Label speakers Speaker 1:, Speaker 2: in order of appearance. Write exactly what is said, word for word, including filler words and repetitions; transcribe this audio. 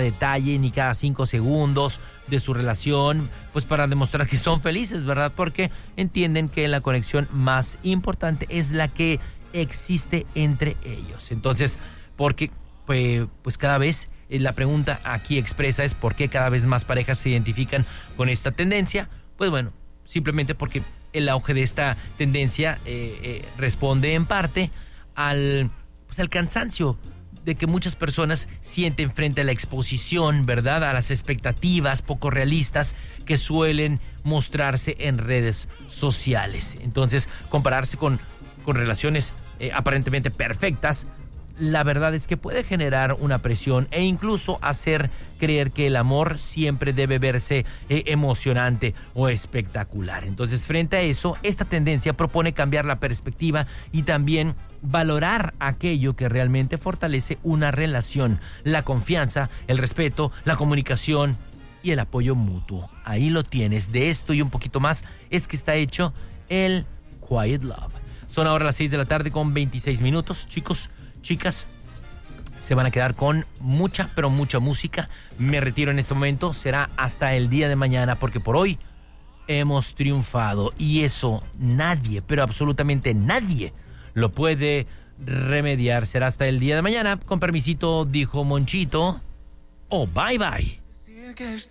Speaker 1: detalle ni cada cinco segundos de su relación, pues para demostrar que son felices, ¿verdad? Porque entienden que la conexión más importante es la que existe entre ellos. Entonces, porque pues, pues cada vez eh, la pregunta aquí expresa es ¿por qué cada vez más parejas se identifican con esta tendencia? Pues bueno, simplemente porque el auge de esta tendencia eh, eh, responde en parte al, pues al cansancio de que muchas personas sienten frente a la exposición, ¿verdad? A las expectativas poco realistas que suelen mostrarse en redes sociales. Entonces, compararse con, con relaciones eh, aparentemente perfectas, la verdad es que puede generar una presión e incluso hacer creer que el amor siempre debe verse eh, emocionante o espectacular. Entonces, frente a eso, esta tendencia propone cambiar la perspectiva y también valorar aquello que realmente fortalece una relación, la confianza, el respeto, la comunicación y el apoyo mutuo. Ahí lo tienes. De esto y un poquito más es que está hecho el Quiet Love. Son ahora las seis de la tarde con veintiséis minutos, chicos. Chicas, se van a quedar con mucha, pero mucha música. Me retiro en este momento. Será hasta el día de mañana porque por hoy hemos triunfado. Y eso nadie, pero absolutamente nadie lo puede remediar. Será hasta el día de mañana. Con permisito, dijo Monchito. Oh, bye bye.